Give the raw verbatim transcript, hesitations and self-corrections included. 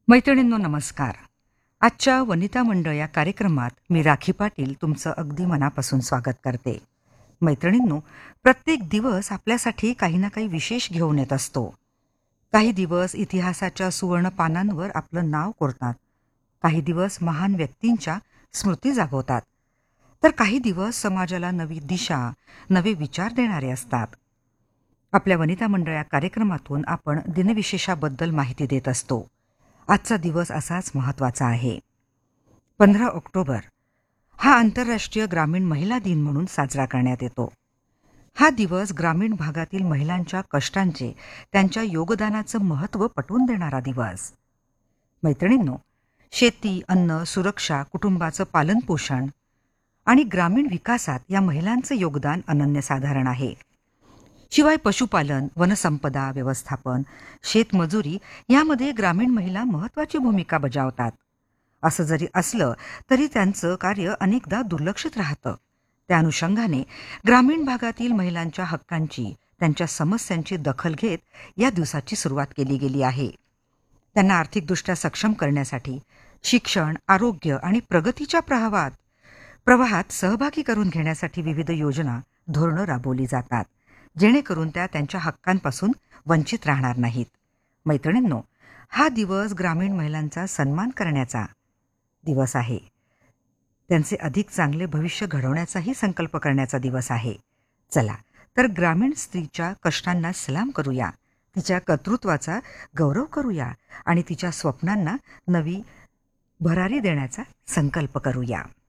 मैत्रिणींनो नमस्कार. आजच्या वनिता मंडळ या कार्यक्रमात मी राखी पाटील तुमचं अगदी मनापासून स्वागत करते. मैत्रिणींनो, प्रत्येक दिवस आपल्यासाठी काही ना काही विशेष घेऊन येत असतो. काही दिवस इतिहासाच्या सुवर्ण पानांवर आपलं नाव कोरतात, काही दिवस महान व्यक्तींच्या स्मृती जागवतात, तर काही दिवस समाजाला नवी दिशा, नवे विचार देणारे असतात. आपल्या वनिता मंडळ या कार्यक्रमातून आपण दिनविशेषाबद्दल माहिती देत असतो. आजचा दिवस असाच महत्त्वाचा आहे. पंधरा ऑक्टोबर हा आंतरराष्ट्रीय ग्रामीण महिला दिन म्हणून साजरा करण्यात येतो. हा दिवस ग्रामीण भागातील महिलांच्या कष्टांचे, त्यांच्या योगदानाचं महत्त्व पटवून देणारा दिवस. मैत्रिणींनो, शेती, अन्न, सुरक्षा, कुटुंबाचं पालनपोषण आणि ग्रामीण विकासात या महिलांचं योगदान अनन्यसाधारण आहे. शिवाय पशुपालन, वनसंपदा व्यवस्थापन, शेतमजुरी यामध्ये ग्रामीण महिला महत्त्वाची भूमिका बजावतात. असं जरी असलं तरी त्यांचं कार्य अनेकदा दुर्लक्षित राहतं. त्या अनुषंगाने ग्रामीण भागातील महिलांच्या हक्कांची, त्यांच्या समस्यांची दखल घेत या दिवसाची सुरुवात केली गेली आहे. त्यांना आर्थिकदृष्ट्या सक्षम करण्यासाठी शिक्षण, आरोग्य आणि प्रगतीच्या प्रवाहात प्रवाहात सहभागी करून घेण्यासाठी विविध योजना, धोरणं राबवली जातात, जेणेकरून त्या त्यांच्या हक्कांपासून वंचित राहणार नाहीत. मैत्रिणींनो, हा दिवस ग्रामीण महिलांचा सन्मान करण्याचा दिवस आहे. त्यांचे अधिक चांगले भविष्य घडवण्याचाही संकल्प करण्याचा दिवस आहे. चला तर ग्रामीण स्त्रीच्या कष्टांना सलाम करूया, तिच्या कर्तृत्वाचा गौरव करूया आणि तिच्या स्वप्नांना नवी भरारी देण्याचा संकल्प करूया.